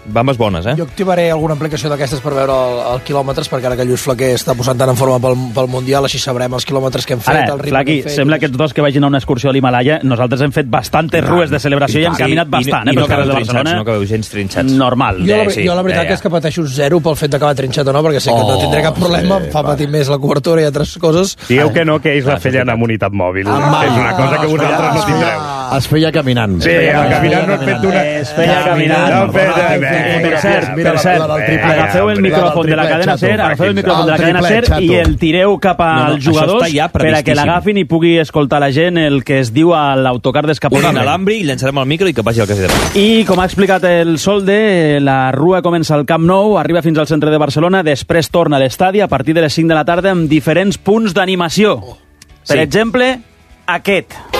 Bambes bones, Jo activaré alguna aplicació d'aquestes per veure el quilòmetres, perquè ara que Lluís Flaquer està posant tant en forma pel Mundial, així sabrem els quilòmetres que hem fet, el ritme Flaqui, que hem fet. sembla que aquests dos que vagin a una excursió a l'Himalaya, nosaltres hem fet bastantes rues de celebració i hem caminat bastant, pels carrers de Barcelona. No acabeu gens trinxats. Normal. Jo la veritat que és que pateixo zero pel fet d'acabar trinxat o no, perquè sé que no tindré cap problema, fa patir més la cobertura i altres coses. Digueu que no, que ells la feien amb unitat mòbil. És una cosa que vosaltres no tindreu. Es feia caminant. Sí, caminant no has fet una... Es feia caminant. Per cert, agafeu el micròfon de la cadena SER, i el tireu cap al jugador perquè l'agafin i pugui escoltar la gent el que es diu a l'autocar d'escapolament. Un alambri i llançarem el micro i que vagi el que hagi de fer. I com ha explicat el Solde, la rua comença al Camp Nou, arriba fins al centre de Barcelona, després torna a l'estadi a partir de les 5 de la tarda amb diferents punts d'animació. Per exemple, aquest.